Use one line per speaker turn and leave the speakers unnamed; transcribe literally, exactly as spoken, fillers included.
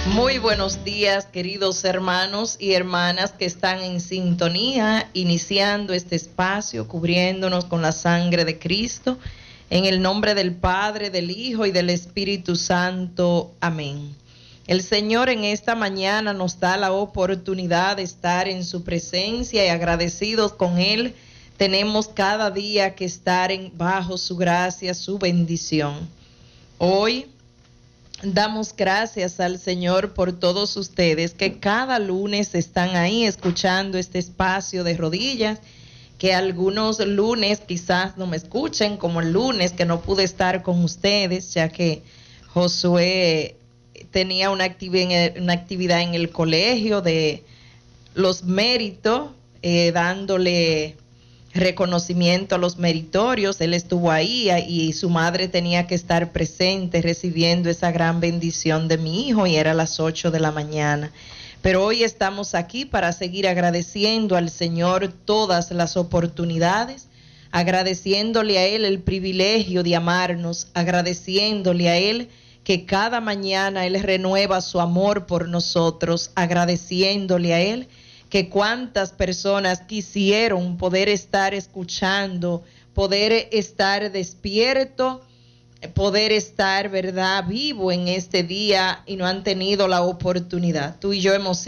Muy buenos días, queridos hermanos y hermanas que están en sintonía, iniciando este espacio, cubriéndonos con la sangre de Cristo, en el nombre del Padre, del Hijo y del Espíritu Santo. Amén. El Señor en esta mañana nos da la oportunidad de estar en su presencia y agradecidos con Él. Tenemos cada día que estar en, bajo su gracia, su bendición. Hoy damos gracias al Señor por todos ustedes que cada lunes están ahí escuchando este espacio de rodillas, que algunos lunes quizás no me escuchen, como el lunes que no pude estar con ustedes, ya que Josué tenía una actividad, una actividad en el colegio de los méritos, eh, dándole reconocimiento a los meritorios. Él estuvo ahí y su madre tenía que estar presente recibiendo esa gran bendición de mi hijo, y era a las ocho de la mañana. Pero hoy estamos aquí para seguir agradeciendo al Señor todas las oportunidades, agradeciéndole a Él el privilegio de amarnos, agradeciéndole a Él que cada mañana Él renueva su amor por nosotros, agradeciéndole a Él que cuántas personas quisieron poder estar escuchando, poder estar despierto, poder estar, ¿verdad?, vivo en este día, y no han tenido la oportunidad. Tú y yo hemos